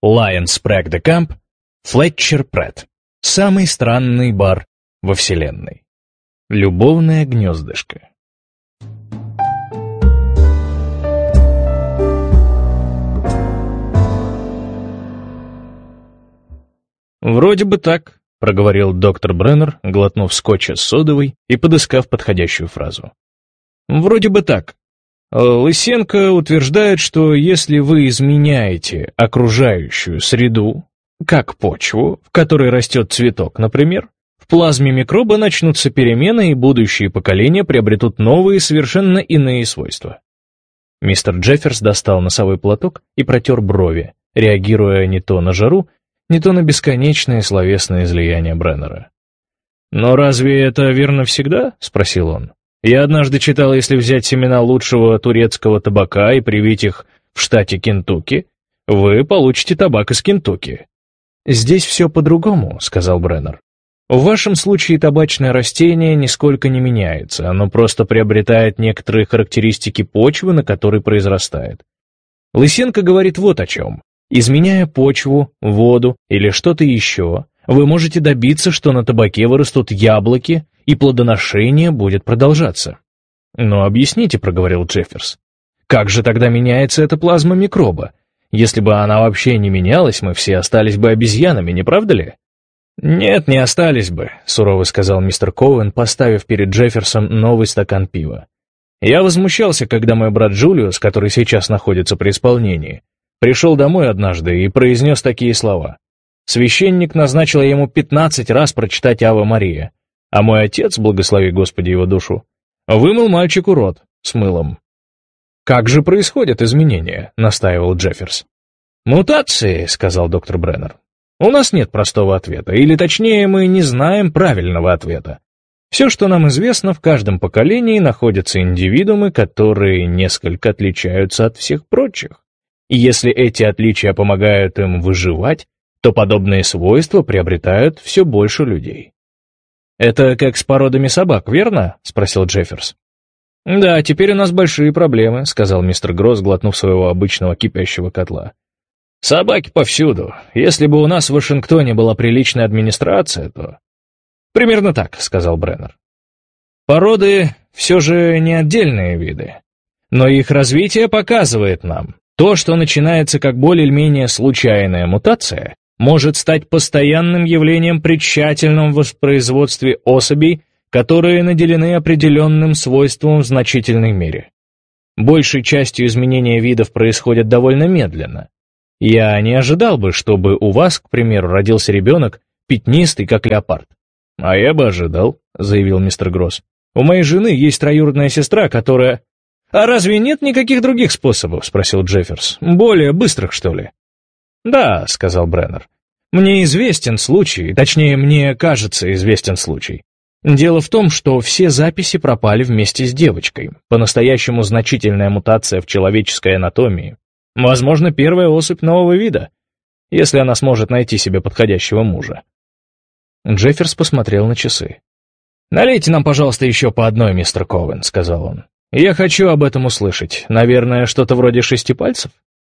Lion Sprague de Camp, Флетчер Претт. Самый странный бар во вселенной. Любовное гнездышко. «Вроде бы так», — проговорил доктор Бреннер, глотнув скотча с содовой и подыскав подходящую фразу. «Вроде бы так. Лысенко утверждает, что если вы изменяете окружающую среду, как почву, в которой растет цветок, например, в плазме микроба начнутся перемены, и будущие поколения приобретут новые, совершенно иные свойства». Мистер Джефферс достал носовой платок и протер брови, реагируя не то на жару, не то на бесконечное словесное излияние Бреннера. «Но разве это верно всегда?» — спросил он. «Я однажды читал, если взять семена лучшего турецкого табака и привить их в штате Кентукки, вы получите табак из Кентукки». «Здесь все по-другому», — сказал Бреннер. «В вашем случае табачное растение нисколько не меняется, оно просто приобретает некоторые характеристики почвы, на которой произрастает. Лысенко говорит вот о чем. Изменяя почву, воду или что-то еще, вы можете добиться, что на табаке вырастут яблоки, и плодоношение будет продолжаться». «Но объясните», — проговорил Джефферс, — «как же тогда меняется эта плазма микроба? Если бы она вообще не менялась, мы все остались бы обезьянами, не правда ли?» «Нет, не остались бы», — сурово сказал мистер Коуэн, поставив перед Джефферсом новый стакан пива. «Я возмущался, когда мой брат Джулиус, который сейчас находится при исполнении, пришел домой однажды и произнес такие слова. Священник назначил ему 15 раз прочитать «Аве Мария», а мой отец, благослови Господи его душу, вымыл мальчику рот с мылом. «Как же происходят изменения?» — настаивал Джефферс. «Мутации», — сказал доктор Бреннер. «У нас нет простого ответа, или точнее мы не знаем правильного ответа. Все, что нам известно, в каждом поколении находятся индивидуумы, которые несколько отличаются от всех прочих. И если эти отличия помогают им выживать, то подобные свойства приобретают все больше людей». «Это как с породами собак, верно?» — спросил Джефферс. «Да, теперь у нас большие проблемы», — сказал мистер Гросс, глотнув своего обычного кипящего котла. «Собаки повсюду. Если бы у нас в Вашингтоне была приличная администрация, то...» «Примерно так», — сказал Бреннер. «Породы все же не отдельные виды, но их развитие показывает нам, то, что начинается как более-менее случайная мутация, может стать постоянным явлением при тщательном воспроизводстве особей, которые наделены определенным свойством в значительной мере. Большей частью изменения видов происходят довольно медленно. Я не ожидал бы, чтобы у вас, к примеру, родился ребенок, пятнистый, как леопард». «А я бы ожидал», — заявил мистер Гросс. «У моей жены есть троюродная сестра, которая...» «А разве нет никаких других способов?» — спросил Джефферс. «Более быстрых, что ли?» «Да», — сказал Бреннер. «Мне известен случай, точнее, мне кажется, известен случай. Дело в том, что все записи пропали вместе с девочкой. По-настоящему значительная мутация в человеческой анатомии. Возможно, первая особь нового вида, если она сможет найти себе подходящего мужа». Джефферс посмотрел на часы. «Налейте нам, пожалуйста, еще по одной, мистер Коуэн», — сказал он. «Я хочу об этом услышать. Наверное, что-то вроде 6 пальцев?»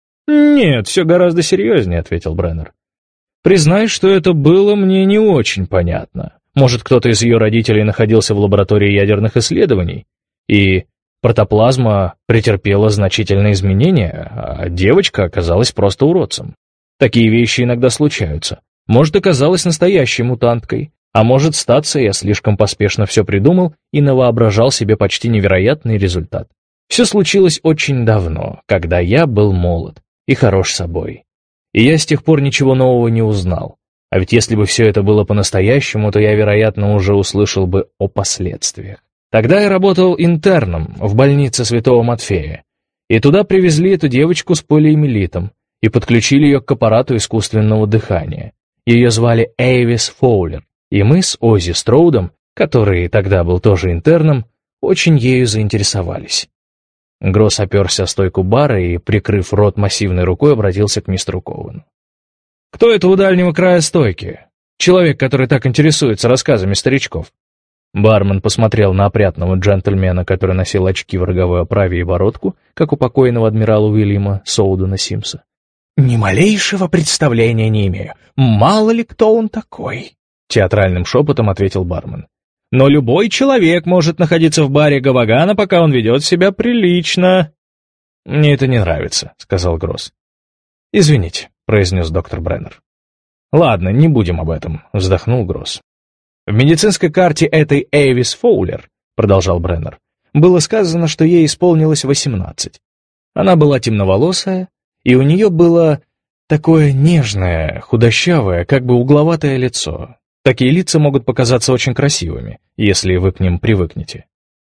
«Нет, все гораздо серьезнее», — ответил Бреннер. «Признаюсь, что это было мне не очень понятно. Может, кто-то из ее родителей находился в лаборатории ядерных исследований, и протоплазма претерпела значительные изменения, а девочка оказалась просто уродцем. Такие вещи иногда случаются. Может, оказалась настоящей мутанткой, а может, статься, я слишком поспешно все придумал и навоображал себе почти невероятный результат. Все случилось очень давно, когда я был молод и хорош собой. И я с тех пор ничего нового не узнал. А ведь если бы все это было по-настоящему, то я, вероятно, уже услышал бы о последствиях. Тогда я работал интерном в больнице Святого Матфея, и туда привезли эту девочку с полиэмилитом и подключили ее к аппарату искусственного дыхания. Ее звали Эйвис Фоулер, и мы с Оззи Строудом, который тогда был тоже интерном, очень ею заинтересовались. Гросс оперся о стойку бара и, прикрыв рот массивной рукой, обратился к мистеру Коуэну. «Кто это у дальнего края стойки? Человек, который так интересуется рассказами старичков?» Бармен посмотрел на опрятного джентльмена, который носил очки в роговой оправе и бородку, как у покойного адмирала Уильяма Соудена Симса. «Ни малейшего представления не имею. Мало ли кто он такой», — театральным шепотом ответил бармен. «Но любой человек может находиться в баре Гавагана, пока он ведет себя прилично». «Мне это не нравится», — сказал Гросс. «Извините», — произнес доктор Бреннер. «Ладно, не будем об этом», — вздохнул Гросс. «В медицинской карте этой Эйвис Фоулер», — продолжал Бреннер, «было сказано, что ей исполнилось 18. Она была темноволосая, и у нее было такое нежное, худощавое, как бы угловатое лицо. Такие лица могут показаться очень красивыми, если вы к ним привыкнете.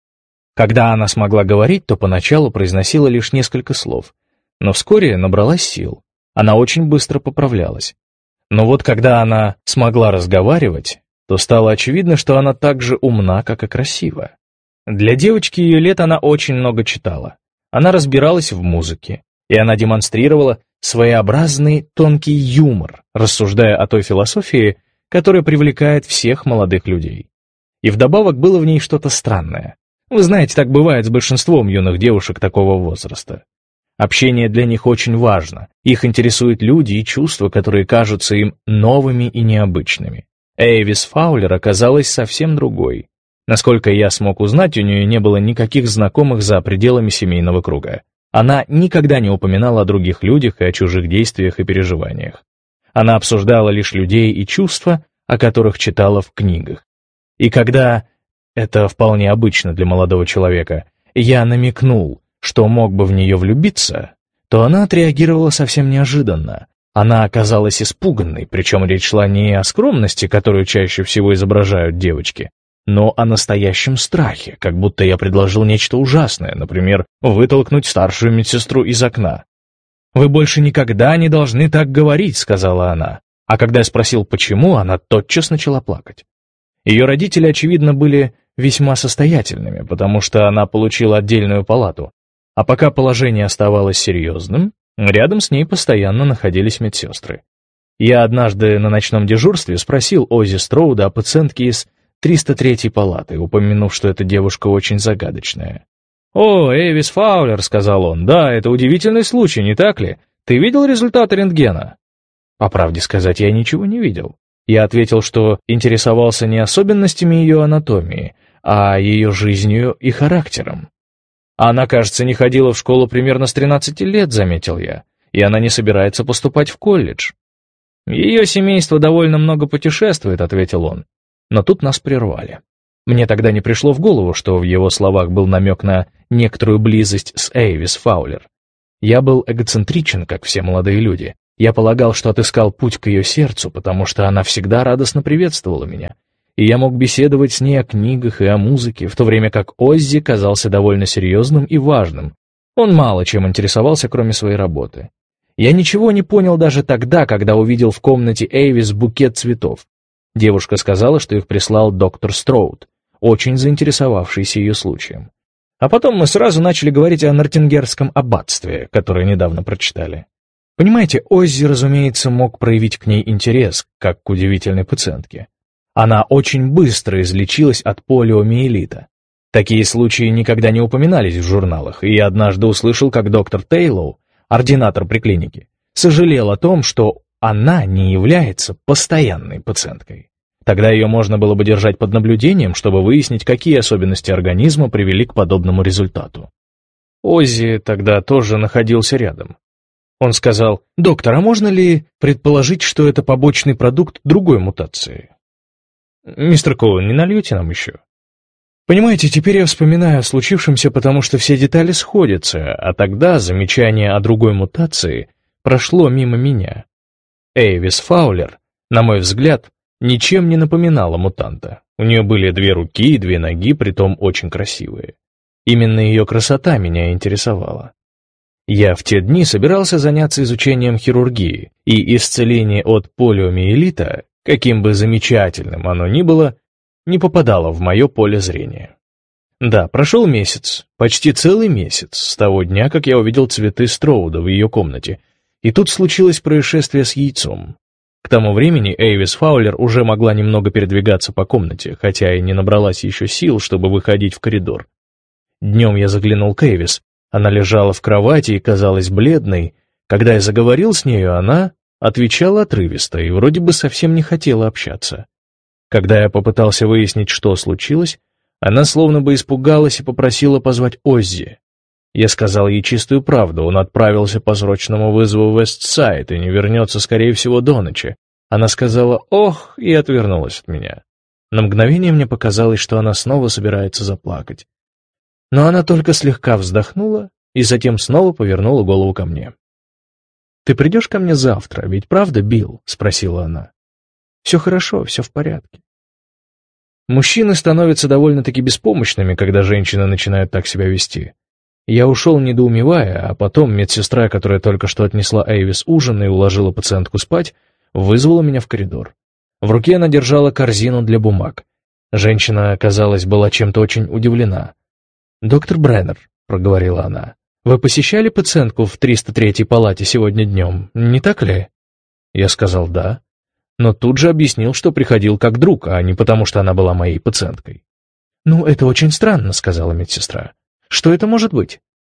Когда она смогла говорить, то поначалу произносила лишь несколько слов, но вскоре набралась сил. Она очень быстро поправлялась. Но вот когда она смогла разговаривать, то стало очевидно, что она так же умна, как и красива. Для девочки ее лет она очень много читала. Она разбиралась в музыке, и она демонстрировала своеобразный тонкий юмор, рассуждая о той философии, которая привлекает всех молодых людей. И вдобавок было в ней что-то странное. Вы знаете, так бывает с большинством юных девушек такого возраста. Общение для них очень важно, их интересуют люди и чувства, которые кажутся им новыми и необычными. Эйвис Фаулер оказалась совсем другой. Насколько я смог узнать, у нее не было никаких знакомых за пределами семейного круга. Она никогда не упоминала о других людях и о чужих действиях и переживаниях. Она обсуждала лишь людей и чувства, о которых читала в книгах. И когда, это вполне обычно для молодого человека, я намекнул, что мог бы в нее влюбиться, то она отреагировала совсем неожиданно. Она оказалась испуганной, причем речь шла не о скромности, которую чаще всего изображают девочки, но о настоящем страхе, как будто я предложил нечто ужасное, например, вытолкнуть старшую медсестру из окна. «Вы больше никогда не должны так говорить», — сказала она. А когда я спросил, почему, она тотчас начала плакать. Ее родители, очевидно, были весьма состоятельными, потому что она получила отдельную палату. А пока положение оставалось серьезным, рядом с ней постоянно находились медсестры. Я однажды на ночном дежурстве спросил Оззи Строуда о пациентке из 303-й палаты, упомянув, что эта девушка очень загадочная. «О, Эйвис Фаулер», — сказал он, — «да, это удивительный случай, не так ли? Ты видел результаты рентгена?» По правде сказать, я ничего не видел. Я ответил, что интересовался не особенностями ее анатомии, а ее жизнью и характером. «Она, кажется, не ходила в школу примерно с 13 лет», — заметил я, «и она не собирается поступать в колледж». «Ее семейство довольно много путешествует», — ответил он. Но тут нас прервали. Мне тогда не пришло в голову, что в его словах был намек на некоторую близость с Эйвис Фаулер. Я был эгоцентричен, как все молодые люди. Я полагал, что отыскал путь к ее сердцу, потому что она всегда радостно приветствовала меня, и я мог беседовать с ней о книгах и о музыке, в то время как Оззи казался довольно серьезным и важным. Он мало чем интересовался, кроме своей работы. Я ничего не понял даже тогда, когда увидел в комнате Эйвис букет цветов. Девушка сказала, что их прислал доктор Строуд, очень заинтересовавшийся ее случаем. А потом мы сразу начали говорить о Нортингерском аббатстве, которое недавно прочитали. Понимаете, Оззи, разумеется, мог проявить к ней интерес, как к удивительной пациентке. Она очень быстро излечилась от полиомиелита. Такие случаи никогда не упоминались в журналах, и я однажды услышал, как доктор Тейлоу, ординатор при клинике, сожалел о том, что она не является постоянной пациенткой. Тогда ее можно было бы держать под наблюдением, чтобы выяснить, какие особенности организма привели к подобному результату. Оззи тогда тоже находился рядом. Он сказал: «Доктор, а можно ли предположить, что это побочный продукт другой мутации?» «Мистер Коуэн, не нальете нам еще?» Понимаете, теперь я вспоминаю о случившемся, потому что все детали сходятся, а тогда замечание о другой мутации прошло мимо меня. Эйвис Фаулер, на мой взгляд, ничем не напоминала мутанта. У нее были 2 руки и 2 ноги, притом очень красивые. Именно ее красота меня интересовала. Я в те дни собирался заняться изучением хирургии, и исцеление от полиомиелита, каким бы замечательным оно ни было, не попадало в мое поле зрения. Да, прошел месяц, почти целый месяц, с того дня, как я увидел цветы Строуда в ее комнате, и тут случилось происшествие с яйцом. К тому времени Эйвис Фаулер уже могла немного передвигаться по комнате, хотя и не набралась еще сил, чтобы выходить в коридор. Днем я заглянул к Эйвис. Она лежала в кровати и казалась бледной, Когда я заговорил с нею, она отвечала отрывисто и вроде бы совсем не хотела общаться. Когда я попытался выяснить, что случилось, она словно бы испугалась и попросила позвать Оззи. Я сказал ей чистую правду, он отправился по срочному вызову в Вестсайд и не вернется, скорее всего, до ночи. Она сказала «ох» и отвернулась от меня. На мгновение мне показалось, что она снова собирается заплакать. Но она только слегка вздохнула и затем снова повернула голову ко мне. «Ты придешь ко мне завтра, ведь правда, Билл?» — спросила она. «Все хорошо, все в порядке». Мужчины становятся довольно-таки беспомощными, когда женщины начинают так себя вести. Я ушел, недоумевая, а потом медсестра, которая только что отнесла Эйвис ужин и уложила пациентку спать, вызвала меня в коридор. В руке она держала корзину для бумаг. Женщина, казалось, была чем-то очень удивлена. «Доктор Бреннер», — проговорила она, — «вы посещали пациентку в 303-й палате сегодня днем, не так ли?» Я сказал «да», но тут же объяснил, что приходил как друг, а не потому, что она была моей пациенткой. «Ну, это очень странно», — сказала медсестра. «Что это может быть?»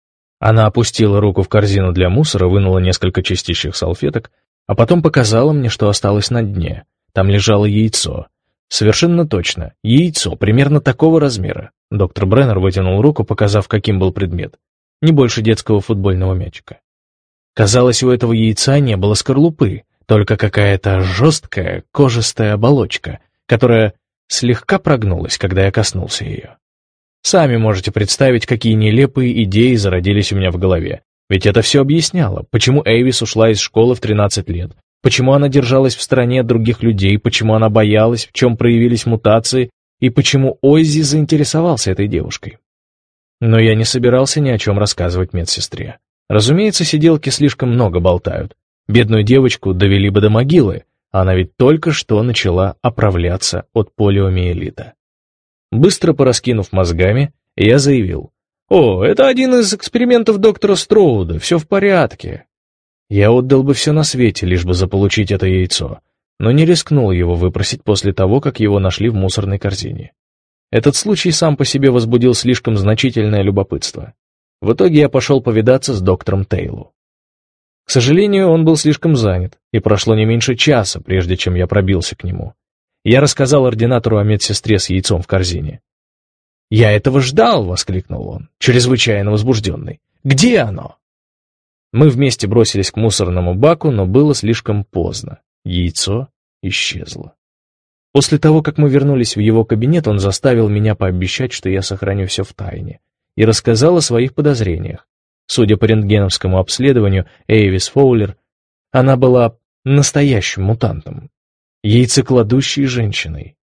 Она опустила руку в корзину для мусора, вынула несколько чистящих салфеток, а потом показала мне, что осталось на дне. Там лежало яйцо. Совершенно точно, яйцо, примерно такого размера. Доктор Бреннер вытянул руку, показав, каким был предмет. Не больше детского футбольного мячика. Казалось, у этого яйца не было скорлупы, только какая-то жесткая кожистая оболочка, которая слегка прогнулась, когда я коснулся ее. Сами можете представить, какие нелепые идеи зародились у меня в голове. Ведь это все объясняло, почему Эйвис ушла из школы в 13 лет, почему она держалась в стороне от других людей, почему она боялась, в чем проявились мутации, и почему Оззи заинтересовался этой девушкой. Но я не собирался ни о чем рассказывать медсестре. Разумеется, сиделки слишком много болтают. Бедную девочку довели бы до могилы, а она ведь только что начала оправляться от полиомиелита. Быстро пораскинув мозгами, я заявил: «О, это один из экспериментов доктора Строуда, все в порядке». Я отдал бы все на свете, лишь бы заполучить это яйцо, но не рискнул его выпросить после того, как его нашли в мусорной корзине. Этот случай сам по себе возбудил слишком значительное любопытство. В итоге я пошел повидаться с доктором Тейлу. К сожалению, он был слишком занят, и прошло не меньше часа, прежде чем я пробился к нему. Я рассказал ординатору о медсестре с яйцом в корзине. «Я этого ждал!» — воскликнул он, чрезвычайно возбужденный. «Где оно?» Мы вместе бросились к мусорному баку, но было слишком поздно. Яйцо исчезло. После того, как мы вернулись в его кабинет, он заставил меня пообещать, что я сохраню все в тайне, и рассказал о своих подозрениях. Судя по рентгеновскому обследованию Эйвис Фоулер, она была настоящим мутантом, яйцекладущей женщиной.